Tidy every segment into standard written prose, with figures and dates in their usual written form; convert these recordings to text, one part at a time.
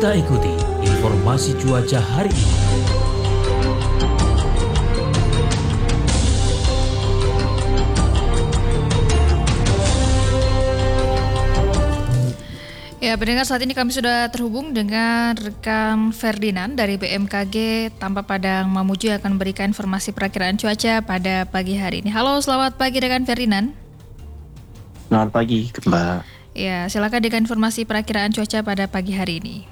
Kita ikuti informasi cuaca hari ini. Ya, pendengar, saat ini kami sudah terhubung dengan rekan Ferdinand dari BMKG Tampak Padang Mamuju yang akan memberikan informasi perakiraan cuaca pada pagi hari ini. Halo, selamat pagi rekan Ferdinand. Selamat pagi, Mbak. Ya, silakan dengan informasi perakiraan cuaca pada pagi hari ini.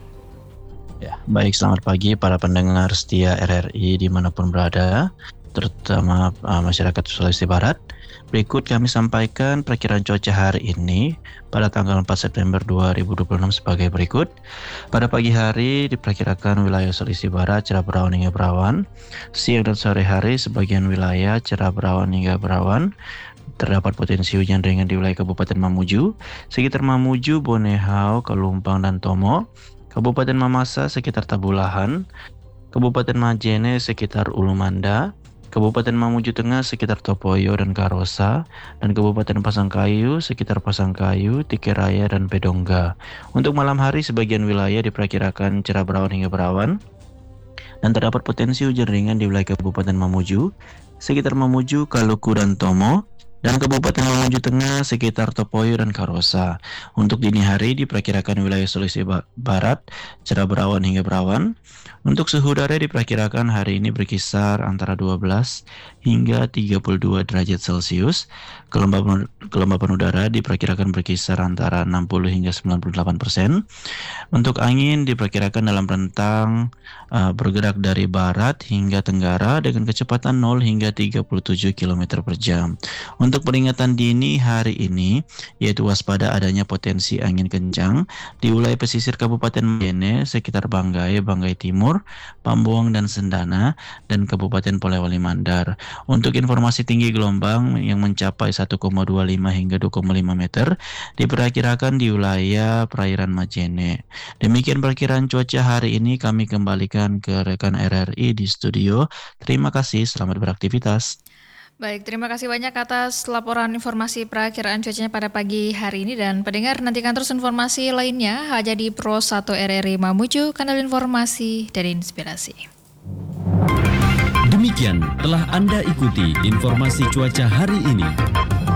Ya, baik, selamat pagi para pendengar setia RRI dimanapun berada, terutama masyarakat Sulawesi Barat. Berikut kami sampaikan perakiraan cuaca hari ini pada tanggal 4 September 2026 sebagai berikut. Pada pagi hari diperkirakan wilayah Sulawesi Barat cerah berawan hingga berawan. Siang dan sore hari sebagian wilayah cerah berawan hingga berawan. Terdapat potensi hujan ringan di wilayah Kabupaten Mamuju, sekitar Mamuju, Bonehau, Kalumpang, dan Tomo, Kabupaten Mamasa sekitar Tabulahan, Kabupaten Majene sekitar Ulumanda, Kabupaten Mamuju Tengah sekitar Topoyo dan Karosa, dan Kabupaten Pasangkayu sekitar Pasangkayu, Tikiraya, dan Pedongga. Untuk malam hari sebagian wilayah diperkirakan cerah berawan hingga berawan, dan terdapat potensi hujan ringan di wilayah Kabupaten Mamuju, sekitar Mamuju, Kaluku, dan Tomo, dan Kabupaten Mamuju Tengah sekitar Topoyo dan Karosa. Untuk dini hari diperkirakan wilayah Sulawesi Barat cerah berawan hingga berawan. Untuk suhu udara diperkirakan hari ini berkisar antara 12 hingga 32 derajat Celcius. Kelembapan udara diperkirakan berkisar antara 60 hingga 98%. Untuk angin diperkirakan dalam rentang bergerak dari barat hingga tenggara dengan kecepatan 0 hingga 37 km per jam. Untuk peringatan dini hari ini, yaitu waspada adanya potensi angin kencang di wilayah pesisir Kabupaten Majene sekitar Banggai, Banggai Timur, Pambuang, dan Sendana, dan Kabupaten Polewali Mandar. Untuk informasi tinggi gelombang yang mencapai 1,25 hingga 2,5 meter diperkirakan di wilayah perairan Majene. Demikian perkiraan cuaca hari ini, kami kembalikan ke rekan RRI di studio. Terima kasih, selamat beraktivitas. Baik, terima kasih banyak atas laporan informasi perakiraan cuacanya pada pagi hari ini. Dan pendengar, nantikan terus informasi lainnya hanya di Pro 1 RRI Mamuju, kanal informasi dan inspirasi. Demikian telah Anda ikuti informasi cuaca hari ini.